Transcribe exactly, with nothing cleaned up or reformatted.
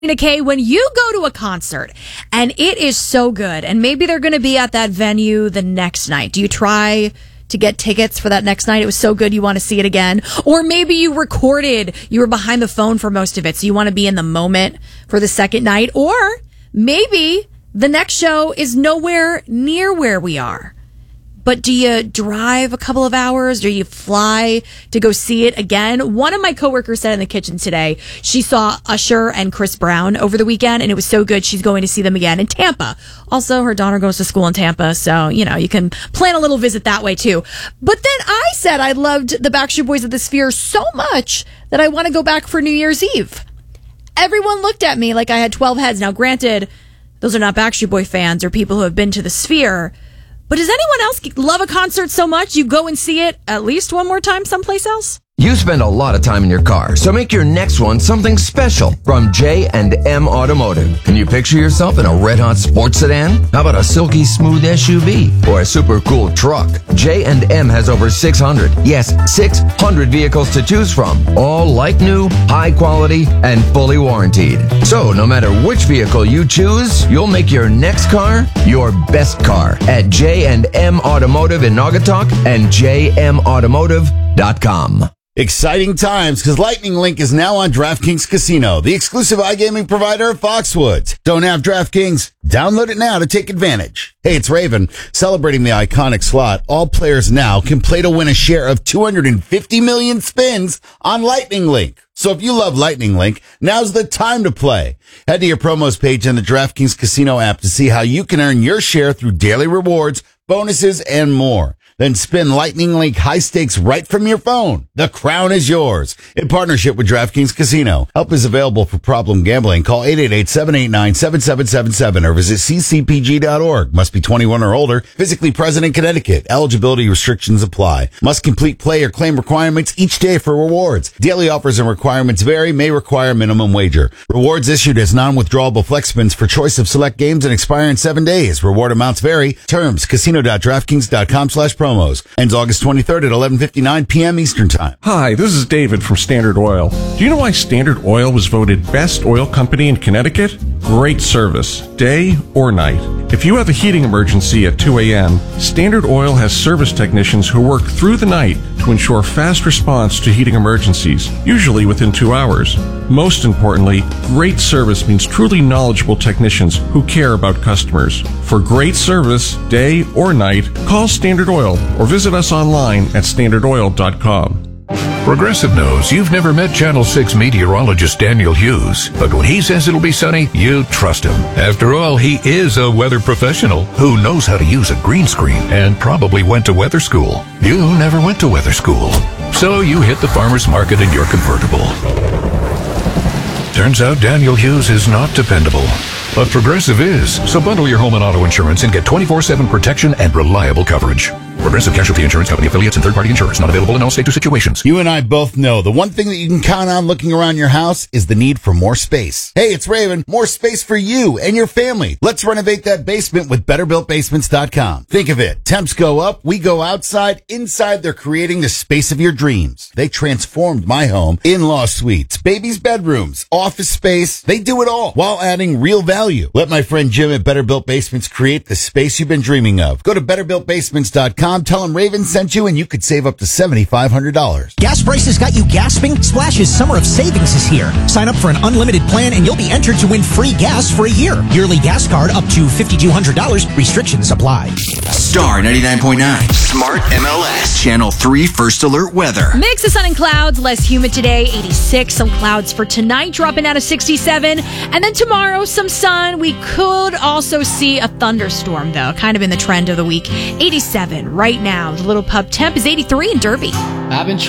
Kay, when you go to a concert and it is so good, and maybe they're going to be at that venue the next night, do you try to get tickets for that next night? It was so good you want to see it again. Or maybe you recorded, you were behind the phone for most of it, so you want to be in the moment for the second night. Or maybe the next show is nowhere near where we are. But do you drive a couple of hours? Do you fly to go see it again? One of my coworkers said in the kitchen today, she saw Usher and Chris Brown over the weekend, and it was so good she's going to see them again in Tampa. Also, her daughter goes to school in Tampa, so, you know, you can plan a little visit that way, too. But then I said I loved the Backstreet Boys at the Sphere so much that I want to go back for New Year's Eve. Everyone looked at me like I had twelve heads. Now, granted, those are not Backstreet Boy fans or people who have been to the Sphere. But does anyone else love a concert so much you go and see it at least one more time someplace else? You spend a lot of time in your car, so make your next one something special from J and M Automotive. Can you picture yourself in a red-hot sports sedan? How about a silky smooth S U V or a super cool truck? J and M has over six hundred, yes, six hundred vehicles to choose from, all like new, high quality, and fully warranted. So no matter which vehicle you choose, you'll make your next car your best car at J and M Automotive in Naugatuck and j m automotive dot com. Exciting times, because Lightning Link is now on DraftKings Casino, the exclusive iGaming provider of Foxwoods. Don't have DraftKings? Download it now to take advantage. Hey, it's Raven. Celebrating the iconic slot, all players now can play to win a share of two hundred fifty million spins on Lightning Link. So if you love Lightning Link, now's the time to play. Head to your promos page in the DraftKings Casino app to see how you can earn your share through daily rewards, bonuses, and more. Then spin Lightning Link high stakes right from your phone. The crown is yours. In partnership with DraftKings Casino. Help is available for problem gambling. Call eight eight eight, seven eight nine, seven seven seven seven or visit c c p g dot org. Must be twenty-one or older. Physically present in Connecticut. Eligibility restrictions apply. Must complete play or claim requirements each day for rewards. Daily offers and requirements vary. May require minimum wager. Rewards issued as non-withdrawable flex spins for choice of select games and expire in seven days. Reward amounts vary. Terms. casino dot draftkings dot com slash promos. Ends August twenty-third at eleven fifty-nine p.m. Eastern Time. Hi, this is David from Standard Oil. Do you know why Standard Oil was voted best oil company in Connecticut? Great service, day or night. If you have a heating emergency at two a.m., Standard Oil has service technicians who work through the night to ensure fast response to heating emergencies, usually within two hours. Most importantly, great service means truly knowledgeable technicians who care about customers. For great service, day or night, call Standard Oil or visit us online at standard oil dot com. Progressive knows you've never met Channel six meteorologist Daniel Hughes, but when he says it'll be sunny, you trust him. After all, he is a weather professional who knows how to use a green screen and probably went to weather school. You never went to weather school, so you hit the farmer's market in your convertible. Turns out Daniel Hughes is not dependable, but Progressive is. So bundle your home and auto insurance and get twenty-four seven protection and reliable coverage. Progressive Casualty Insurance Company affiliates and third-party insurers. Not available in all states or situations. You and I both know the one thing that you can count on looking around your house is the need for more space. Hey, it's Raven. More space for you and your family. Let's renovate that basement with better built basements dot com. Think of it. Temps go up. We go outside. Inside, they're creating the space of your dreams. They transformed my home. In-law suites, babies' bedrooms, office space. They do it all while adding real value. Let my friend Jim at Better Built Basements create the space you've been dreaming of. Go to better built basements dot com. Tell them Raven sent you and you could save up to seven thousand five hundred dollars. Gas prices got you gasping? Splash's Summer of Savings is here. Sign up for an unlimited plan and you'll be entered to win free gas for a year. Yearly gas card up to five thousand two hundred dollars. Restrictions apply. Star ninety-nine point nine. Smart M L S. Channel three First Alert Weather. Mix of sun and clouds. Less humid today. eighty-six. Some clouds for tonight. Dropping out of sixty-seven. And then tomorrow, some sun. We could also see a thunderstorm, though. Kind of in the trend of the week. eighty-seven right now. The Little Pub temp is eighty-three in Derby. I've been trying